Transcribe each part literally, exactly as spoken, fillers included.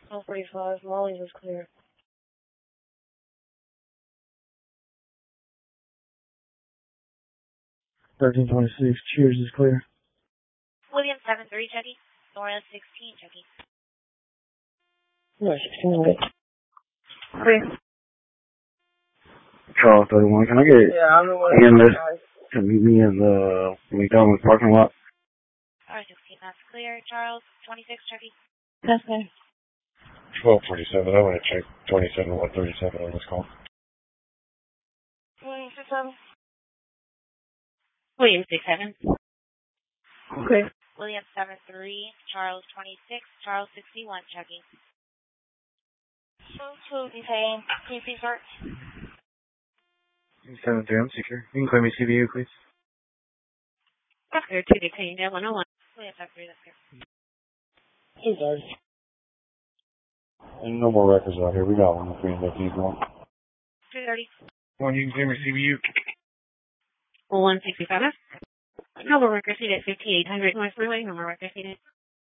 twelve forty-five, Molly's is clear. thirteen twenty-six, Cheers is clear. William seven three, checking. Nora sixteen, checking. Nora sixteen, wait. Clear. Charles thirty-one, can I get Yeah, I'm the one Ian List to meet me in the McDonald's parking lot? R sixteen, that's clear. Charles twenty-six, checking. That's clear. twelve forty-seven, I want to check twenty-seven one thirty-seven on this call. William six seven. William six seven. Okay. William seven three, Charles twenty-six, Charles sixty-one, checking. So, detain, P C search. seven three, I'm secure. You can clear me C B U, please. That's clear, two detain, yeah, one oh one. William seven three, that's clear. two thirty. And no more records out here. We got one if we end up using one. two thirty. One, you can clear me C B U. one sixty-seven. No more record seated, fifty-eight hundred North Freeway, no more record seated.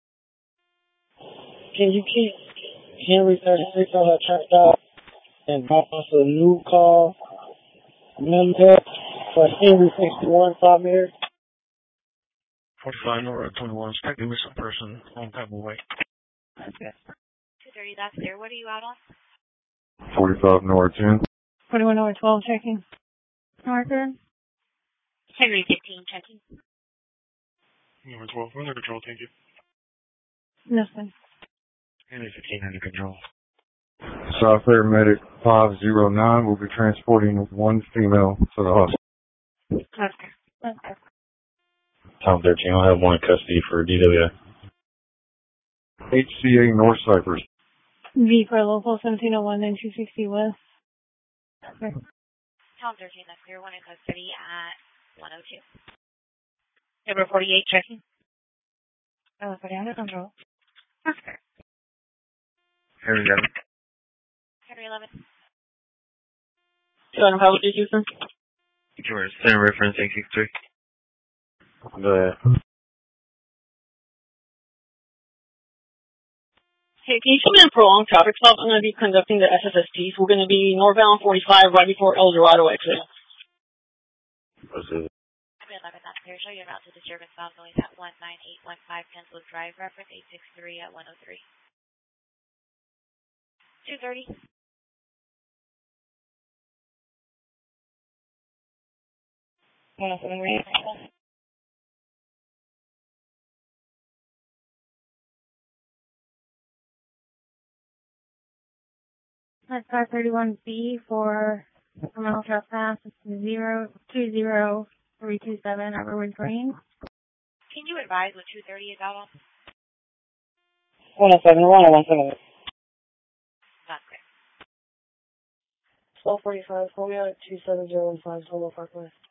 Can you keep Henry thirty-six on that track out and pop us a new call number for Henry sixty-one, five minutes? forty-five North twenty-one, expecting missing person on type of way. Okay. two thirty, that's clear. What are you out on? forty-five North ten. twenty-one over twelve, checking. Marker. Henry fifteen, checking. Number twelve, weather control, thank you. Nothing. Henry fifteen under control. South Air Medic five zero nine will be transporting one female to the hospital. Okay. Okay. Tom thirteen, I'll have one in custody for D W I. H C A North Cypress. V for local seventeen oh one and two sixty West. Okay. Tom thirteen, that's clear. One in custody at one oh two. Number forty-eight, checking. Oh, okay, under control. That's clear. Henry eleven. Henry eleven. John, how did you, sir? George, same reference, eight six three. Go ahead. Hey, can you come in a prolonged traffic stop? I'm going to be conducting the S S S Ts. We're going to be northbound forty-five right before El Dorado exit. What's it? eleven, that's clear. Show your route to disturbance bound noise at one nine eight one five Penswood Drive, reference eight six three at one oh three. two thirty. one oh seven, right? That's five thirty-one B for criminal trespass. It's zero two zero three two seven Everwood Green. Can you advise what two thirty is out on? one oh seven, one oh one seven. That's clear. twelve forty-five, Romeo at two seven zero one five, Solo Parkway.